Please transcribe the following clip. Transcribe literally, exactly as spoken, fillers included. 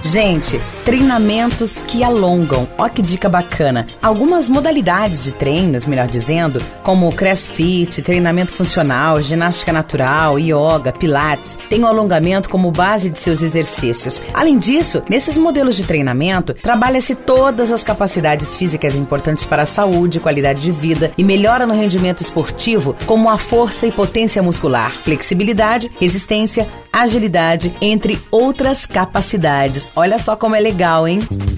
Gente, treinamentos que alongam. Ó que dica bacana. Algumas modalidades de treinos, melhor dizendo, como crossfit, treinamento funcional, ginástica natural, yoga, pilates, têm o alongamento como base de seus exercícios. Além disso, nesses modelos de treinamento, trabalha-se todas as capacidades físicas importantes para a saúde, qualidade de vida e melhora no rendimento esportivo, como a força e potência muscular, flexibilidade, resistência, agilidade, entre outras capacidades. Olha só como é legal, hein?